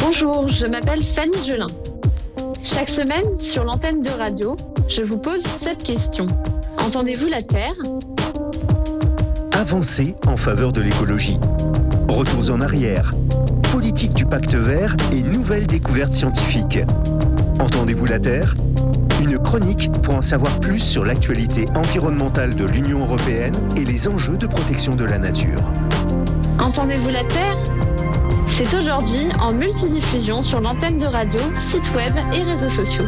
Bonjour, je m'appelle Fanny Gelin. Chaque semaine, sur l'antenne de radio, je vous pose cette question. Entendez-vous la Terre ? Avancées en faveur de l'écologie. Retours en arrière. Politique du pacte vert et nouvelles découvertes scientifiques. Entendez-vous la Terre ? Une chronique pour en savoir plus sur l'actualité environnementale de l'Union européenne et les enjeux de protection de la nature. Entendez-vous la Terre ? C'est aujourd'hui en multidiffusion sur l'antenne de radio, site web et réseaux sociaux.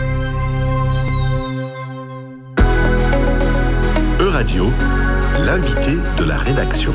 Euradio, l'invité de la rédaction.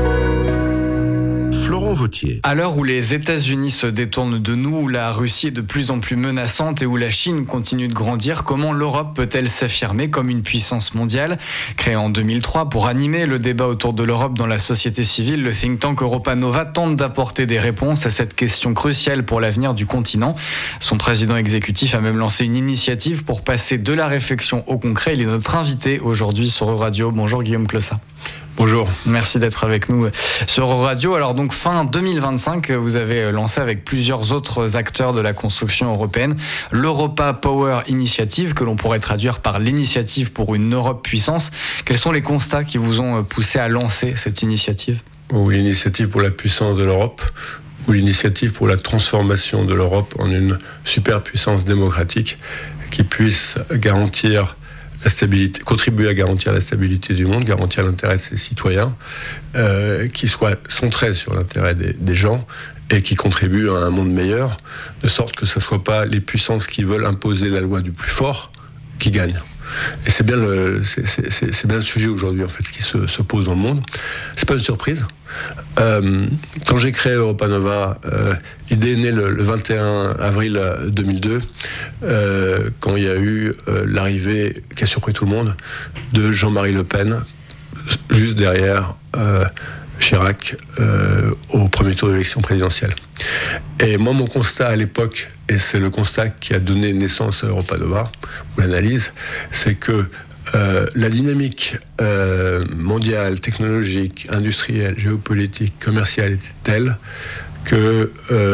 Florent Vautier. À l'heure où les États-Unis se détournent de nous, où la Russie est de plus en plus menaçante et où la Chine continue de grandir, comment l'Europe peut-elle s'affirmer comme une puissance mondiale ? Créé en 2003 pour animer le débat autour de l'Europe dans la société civile, le think tank Europa Nova tente d'apporter des réponses à cette question cruciale pour l'avenir du continent. Son président exécutif a même lancé une initiative pour passer de la réflexion au concret. Il est notre invité aujourd'hui sur Euradio. Bonjour Guillaume Clossat. Bonjour. Merci d'être avec nous sur Euradio. Alors donc fin 2025, vous avez lancé avec plusieurs autres acteurs de la construction européenne l'Europa Power Initiative, que l'on pourrait traduire par l'initiative pour une Europe puissance. Quels sont les constats qui vous ont poussé à lancer cette initiative ? Ou l'initiative pour la puissance de l'Europe, ou l'initiative pour la transformation de l'Europe en une superpuissance démocratique qui puisse garantir la stabilité, contribuer à garantir la stabilité du monde, garantir l'intérêt de ses citoyens, qui soit centré sur l'intérêt des gens et qui contribue à un monde meilleur, de sorte que ce ne soit pas les puissances qui veulent imposer la loi du plus fort qui gagnent. Et c'est bien le sujet aujourd'hui en fait qui se pose dans le monde. C'est pas une surprise. Quand j'ai créé Europa Nova, l'idée est née le 21 avril 2002, quand il y a eu l'arrivée qui a surpris tout le monde de Jean-Marie Le Pen, juste derrière Chirac au premier tour de l'élection présidentielle. Et moi, mon constat à l'époque, et c'est le constat qui a donné naissance à Europa Nova, ou l'analyse, c'est que la dynamique mondiale, technologique, industrielle, géopolitique, commerciale était telle que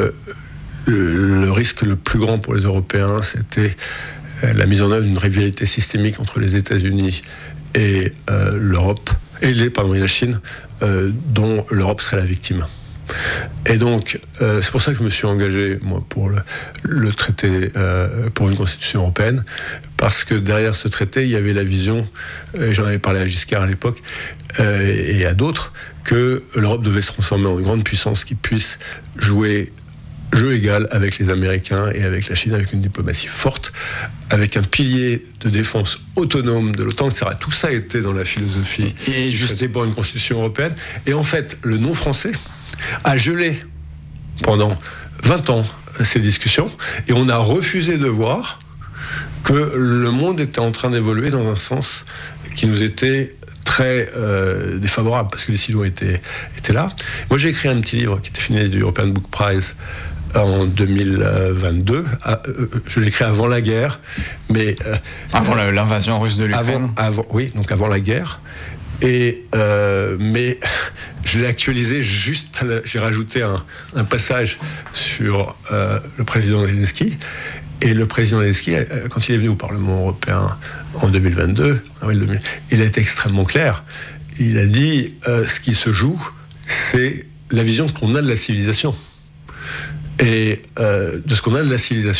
le risque le plus grand pour les Européens, c'était la mise en œuvre d'une rivalité systémique entre les États-Unis et l'Europe, et la Chine, dont l'Europe serait la victime. Et donc, c'est pour ça que je me suis engagé, moi, pour le traité, pour une constitution européenne, parce que derrière ce traité, il y avait la vision, et j'en avais parlé à Giscard à l'époque, et à d'autres, que l'Europe devait se transformer en une grande puissance qui puisse jouer jeu égal avec les Américains et avec la Chine, avec une diplomatie forte, avec un pilier de défense autonome de l'OTAN, etc. Tout ça était dans la philosophie du traité pour une constitution européenne. Et en fait, le non français a gelé pendant 20 ans ces discussions, et on a refusé de voir que le monde était en train d'évoluer dans un sens qui nous était très défavorable, parce que les silos étaient là. Moi, j'ai écrit un petit livre qui était finaliste du European Book Prize en 2022. Je l'ai écrit avant la guerre, mais avant l'invasion russe de l'Ukraine. Donc avant la guerre. Mais je l'ai actualisé j'ai rajouté un passage sur le président Zelensky. Et le président Zelensky, quand il est venu au Parlement européen en 2022, il a été extrêmement clair. Il a dit ce qui se joue, c'est la vision qu'on a de la civilisation. Et de ce qu'on a de la civilisation,